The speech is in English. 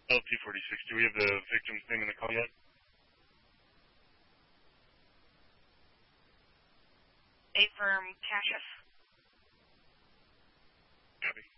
LT-46, do we have the victim's name in the call yet? A firm Cassius. Copy.